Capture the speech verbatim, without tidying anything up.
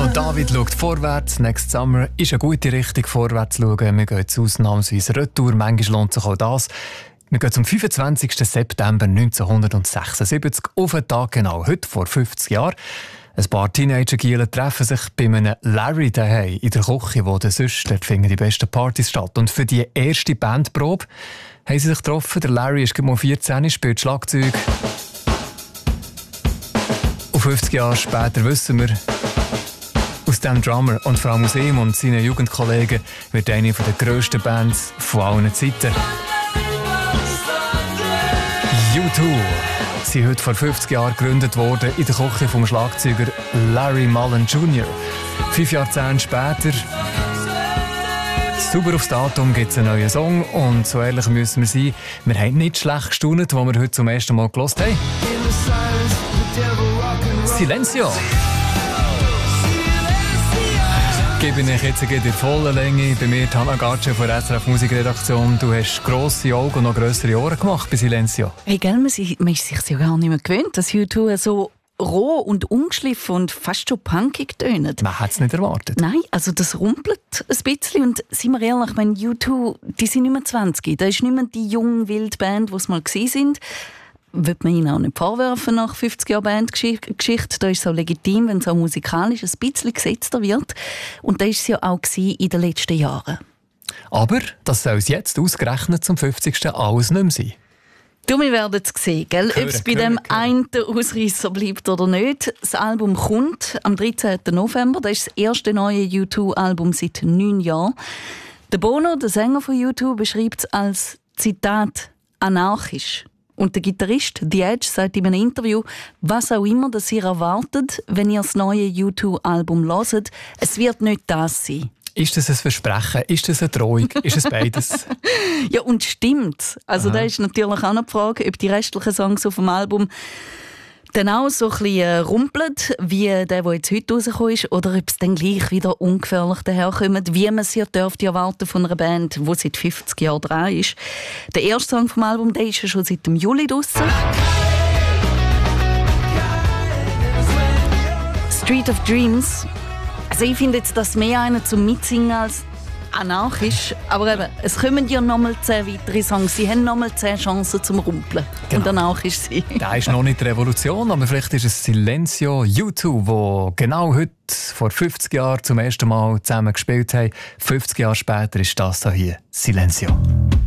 Und David schaut vorwärts. Next Summer ist eine gute Richtung, vorwärts zu schauen. Wir gehen jetzt ausnahmsweise retour. Manchmal lohnt sich auch das. Wir gehen zum fünfundzwanzigsten September neunzehnhundertsechsundsiebzig, auf den Tag genau, heute vor fünfzig Jahren. Ein paar Teenager-Gielen treffen sich bei einem Larry daheim in der Küche, wo dann sonst dort finden die besten Partys statt. Und für die erste Bandprobe haben sie sich getroffen. Der Larry ist gerade mal vierzehn, spielt Schlagzeug. Und fünfzig Jahre später wissen wir, aus dem Drummer und vor allem aus ihm und seinen Jugendkollegen wird eine der grössten Bands von allen Zeiten. U zwei sind heute vor fünfzig Jahren gegründet worden in der Küche vom Schlagzeuger Larry Mullen Junior Fünf Jahrzehnte später, super aufs Datum, gibt es einen neuen Song und so ehrlich müssen wir sein, wir haben nicht schlecht gestaunt, als wir heute zum ersten Mal gehört haben. Silencio! Gebe ich jetzt in der vollen Länge. Bei mir Hanna Gatsche von der S R F Musikredaktion. Du hast grosse Augen und noch grössere Ohren gemacht bei Silencio. Hey, gell, man, man ist sich ja gar nicht mehr gewöhnt, dass U zwei so roh und ungeschliffen und fast schon punkig tönen. Man hat es nicht erwartet. Nein, also das rumpelt ein bisschen. Und seien wir ehrlich, wenn U zwei, die sind nicht mehr zwanzig. Da ist nicht mehr die junge Wildband, die es mal gewesen sind. Wird man ihnen auch nicht vorwerfen nach fünfzig Jahren Bandgeschichte. Da ist es auch legitim, wenn es auch musikalisch ein bisschen gesetzter wird. Und das war es ja auch in den letzten Jahren. Aber das soll es jetzt ausgerechnet zum fünfzigsten alles nicht mehr sein. Du, wir werden es sehen, gell? Hören, ob es bei hören, dem einen Ausreisser bleibt oder nicht. Das Album kommt am dreizehnten November. Das ist das erste neue U zwei Album seit neun Jahren. Der Bono, der Sänger von U zwei, beschreibt es als Zitat anarchisch. Und der Gitarrist The Edge sagt in einem Interview, was auch immer das ihr erwartet, wenn ihr das neue U zwei Album hört, es wird nicht das sein. Ist das ein Versprechen? Ist das eine Drohung? Ist es beides? Ja, und stimmt. Also da ist natürlich auch noch die Frage, ob die restlichen Songs auf dem Album dann auch so ein bisschen rumpelt, wie der, der jetzt heute rausgekommen ist, oder ob es dann gleich wieder ungefährlich daherkommt, wie man es ja dürfte erwarten von einer Band, die seit fünfzig Jahren dran ist. Der erste Song vom Album, der ist ja schon seit dem Juli draussen. Street of Dreams. Also ich finde jetzt das mehr einer zum Mitsingen als anarchisch, aber eben, es kommen ja nochmal zehn weitere Songs. Sie haben nochmal zehn Chancen zum Rumpeln. Genau. Und anarchisch sein. Das ist noch nicht die Revolution, aber vielleicht ist es Silencio U zwei, wo genau heute vor fünfzig Jahren zum ersten Mal zusammen gespielt haben. fünfzig Jahre später ist das hier Silencio.